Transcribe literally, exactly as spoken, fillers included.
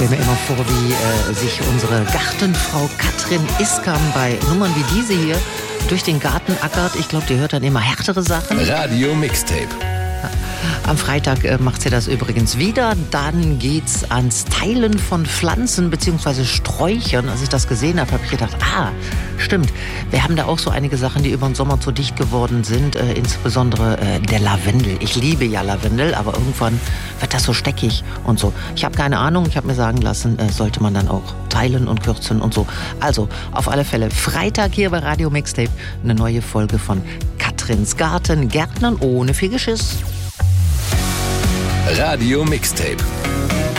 stelle mir immer vor, wie äh, sich unsere Gartenfrau Katrin Iskam bei Nummern wie diese hier durch den Garten ackert. Ich glaube, die hört dann immer härtere Sachen. Radio Mixtape. Am Freitag äh, macht sie das übrigens wieder. Dann geht's ans Teilen von Pflanzen bzw. Sträuchern. Als ich das gesehen habe, habe ich gedacht, ah, stimmt. Wir haben da auch so einige Sachen, die über den Sommer zu dicht geworden sind. Äh, insbesondere äh, der Lavendel. Ich liebe ja Lavendel, aber irgendwann wird das so steckig und so. Ich habe keine Ahnung. Ich habe mir sagen lassen, äh, sollte man dann auch teilen und kürzen und so. Also, auf alle Fälle, Freitag hier bei Radio Mixtape eine neue Folge von Katrins Garten. Gärtnern ohne viel Geschiss. Radio Mixtape.